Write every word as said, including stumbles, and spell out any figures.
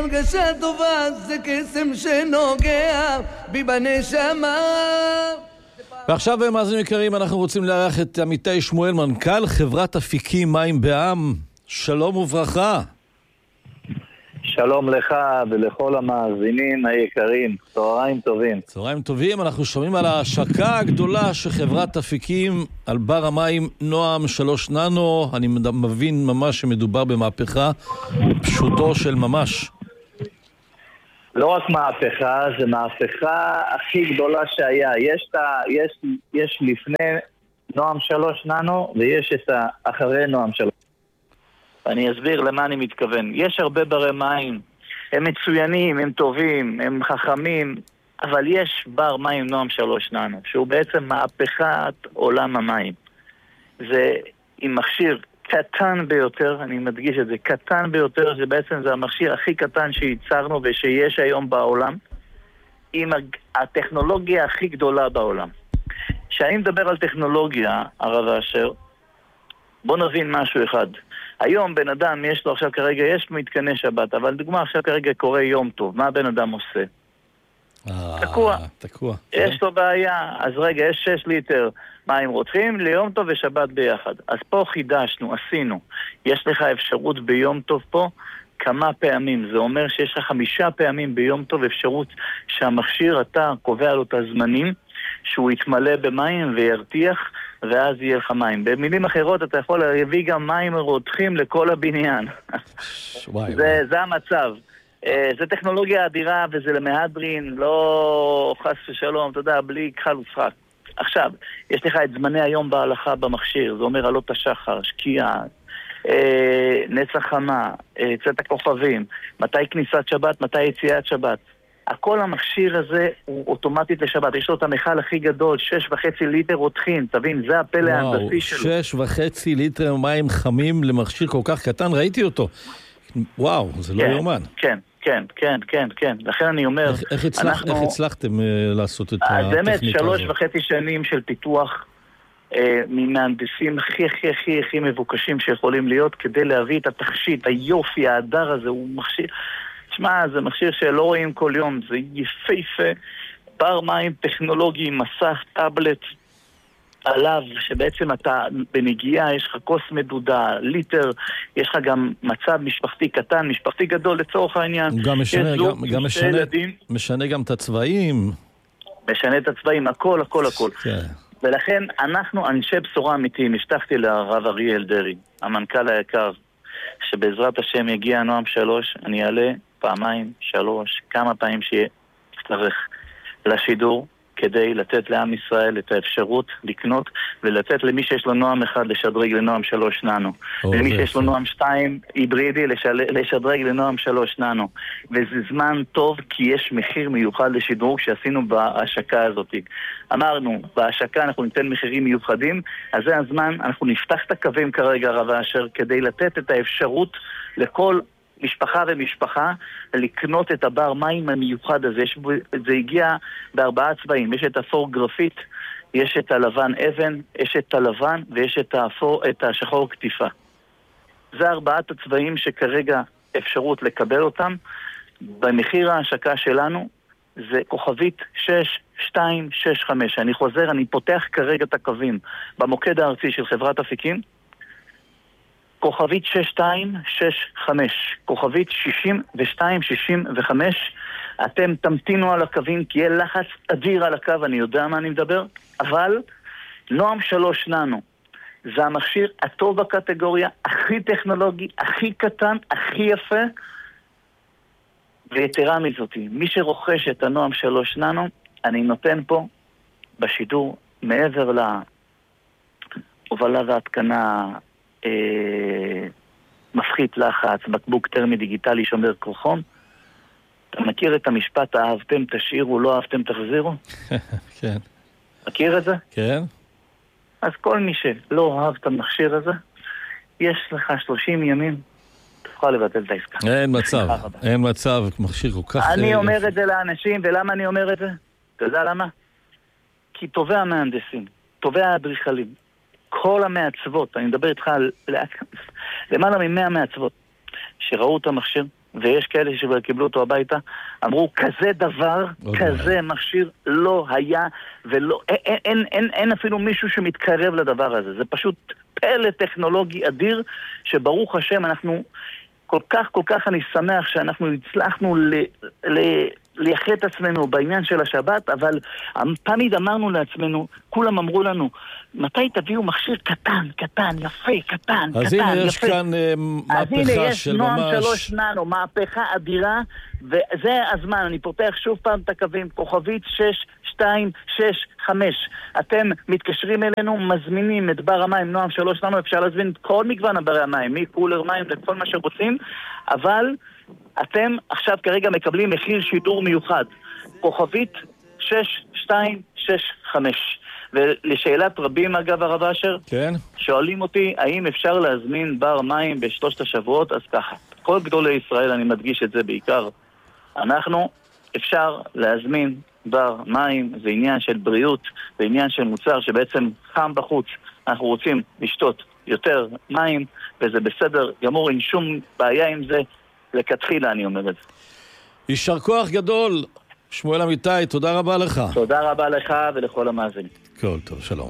הרגשה טובה זה קסם שנוגע בי בנשמה. ועכשיו, מאזינים יקרים, אנחנו רוצים לארח את עמיתי שמואל, מנכ"ל חברת אפיקים מים בע"מ. שלום וברכה. שלום לך ולכל המאזינים היקרים, צהריים טובים. צהריים טובים, אנחנו שומעים על ההשקה הגדולה של חברת אפיקים על בר המים נועם שלוש ננו. אני מבין ממש שמדובר במהפכה פשוטו של ממש. לא רק מהפכה, זה מהפכה הכי גדולה שהיה. יש, יש, יש לפני נועם שלוש ננו ויש את אחרי נועם שלוש. אני אסביר למה אני מתכוון. יש הרבה ברי מים, הם מצוינים, הם טובים, הם חכמים, אבל יש בר מים נועם שלוש ננו, שהוא בעצם מהפכת עולם המים. זה עם מכשיר קטן ביותר, אני מדגיש את זה, קטן ביותר, זה בעצם זה המכשיר הכי קטן שייצרנו ושיש היום בעולם, עם הטכנולוגיה הכי גדולה בעולם. כשאני מדבר על טכנולוגיה, הרב אשר, בוא נבין משהו אחד. היום בן אדם יש לו עכשיו כרגע, יש מתקני שבת, אבל דוגמה עכשיו כרגע קורה יום טוב, מה בן אדם עושה? תקוע. תקוע. יש לו בעיה, אז רגע, יש שש ליטר מים רותחים ליום טוב ושבת ביחד. אז פה חידשנו, עשינו. יש לך אפשרות ביום טוב פה כמה פעמים. זה אומר שיש לך חמישה פעמים ביום טוב אפשרות שהמכשיר, אתה קובע לו את הזמנים, שהוא יתמלא במים וירתיח, ואז יהיה לך מים. במילים אחרות, אתה יכול להביא גם מים רותחים לכל הבניין. וואי, זה, וואי. זה המצב. זה טכנולוגיה אדירה, וזה למהדרין, לא חס ושלום, אתה יודע, בלי כחל ושחק. עכשיו, יש לך את זמני היום בהלכה במכשיר, זה אומר עלות השחר, שקיעה, אה, נצח חמה, אה, צאת הכוכבים, מתי כניסת שבת, מתי יציאת שבת. הכל המכשיר הזה הוא אוטומטית לשבת. יש לו את המכל הכי גדול, שש וחצי ליטר רותחים, תבין, זה הפלא ההנדסי שלו. שש וחצי ליטר מים חמים למכשיר כל כך קטן, ראיתי אותו. וואו, זה לא יומן. כן, כן, כן, כן, כן. לכן אני אומר, איך, איך, הצלח, אנחנו... איך הצלחתם uh, לעשות את הטכניקה הזאת? באמת, שלוש וחצי שנים של פיתוח uh, ממהנדסים הכי הכי הכי הכי מבוקשים שיכולים להיות, כדי להביא את התכשיט, היופי, ההדר הזה, הוא מכשיר... תשמע, זה מכשיר שלא רואים כל יום, זה יפהפה, בר מים טכנולוגי, מסך, טאבלט, עליו, שבעצם אתה בנגיעה, יש לך כוס מדודה, ליטר, יש לך גם מצב משפחתי קטן, משפחתי גדול לצורך העניין. גם משנה, זוג, גם, גם משנה, משנה גם את הצבעים. משנה את הצבעים, הכל, הכל, הכל. כן. ולכן אנחנו אנשי בשורה אמיתיים. השתחתי לרב אריאל דרי, המנכ"ל היקר, שבעזרת השם יגיע נועם שלוש, אני אעלה פעמיים, שלוש, כמה פעמים שיצטרך לשידור, כדי לתת לעם ישראל את האפשרות לקנות, ולתת למי שיש לו נועם אחד לשדרג לנועם שלוש ננו. למי שיש לו נועם שתיים היברידי לשדרג לנועם שלוש ננו. וזה זמן טוב, כי יש מחיר מיוחד לשדרוג שעשינו בהשקה הזאת. אמרנו, בהשקה אנחנו ניתן מחירים מיוחדים, אז זה הזמן, אנחנו נפתח את הקווים כרגע, רב אשר, כדי לתת את האפשרות לכל משפחה ומשפחה לקנות את הבר מים המיוחד הזה. יש, זה הגיע בארבעה צבעים. יש את אפור גרפית, יש את הלבן אבן, יש את הלבן ויש את, האפור, את השחור כתיפה. זה ארבעת הצבעים שכרגע אפשרות לקבל אותם. במחיר ההשקה שלנו זה כוכבית שש שתיים שש חמש. אני חוזר, אני פותח כרגע את הקווים במוקד הארצי של חברת אפיקים. כוכבית שש שתיים שש חמש, כוכבית שישים ושתיים שישים וחמש. אתם תמתינו על הקווים, כי יהיה לחץ אדיר על הקו, אני יודע מה אני מדבר, אבל נועם שלוש ננו זה המכשיר הטוב בקטגוריה, הכי טכנולוגי, הכי קטן, הכי יפה. ויתרה מזאת, מי שרוכש את הנועם שלוש ננו, אני נותן פה בשידור, מעבר להובלה והתקנה, אה, מפחית לחץ, בקבוק טרמי דיגיטלי שומר קרחון. אתה מכיר את המשפט, אהבתם תשאירו, לא אהבתם תחזירו? כן. מכיר את זה? כן. אז כל מי שלא אהב את המכשיר הזה, יש לך שלושים ימים, תוכל לבטל את העסקה. אין מצב, אין מצב, מכשיר כל כך... אני אומר את זה לאנשים, ולמה אני אומר את זה? אתה יודע למה? כי טובי המהנדסים, טובי האדריכלים, כל המעצבות, אני מדבר איתך על למעלה ממאה מעצבות, שראו את המכשיר, ויש כאלה שכבר קיבלו אותו הביתה, אמרו, כזה דבר, כזה מכשיר לא היה, ולא, אין, אין, אין, אין אפילו מישהו שמתקרב לדבר הזה. זה פשוט פלא טכנולוגי אדיר, שברוך השם אנחנו, כל כך, כל כך אני שמח שאנחנו הצלחנו ל... ל לייחד את עצמנו בעניין של השבת, אבל תמיד אמרנו לעצמנו, כולם אמרו לנו, מתי תביאו מכשיר קטן, קטן, יפה, קטן, אז קטן, הנה יפה. יש כאן uh, מהפכה של ממש. אז הנה יש נועם שלוש ננו, מהפכה אדירה, וזה הזמן, אני פותח שוב פעם את הקווים, כוכבית שש שתיים שש חמש. אתם מתקשרים אלינו, מזמינים את בר המים נועם שלוש ננו, אפשר להזמין את כל מגוון הברי המים, מקולר מים לכל מה שרוצים, אבל אתם עכשיו כרגע מקבלים מחיר שידור מיוחד, כוכבית שש שתיים שש חמש. ולשאלת רבים אגב הרב אשר, כן? שואלים אותי האם אפשר להזמין בר מים בשלושת השבועות, אז ככה, כל גדולי ישראל, אני מדגיש את זה בעיקר, אנחנו אפשר להזמין בר מים, זה עניין של בריאות, זה עניין של מוצר שבעצם חם בחוץ, אנחנו רוצים לשתות יותר מים, וזה בסדר גמור, אין שום בעיה עם זה, לכתחילה אני אומר את זה. יישר כוח גדול, שמואל אמיתי, תודה רבה לך. תודה רבה לך ולכל המאזינים. כל טוב, שלום.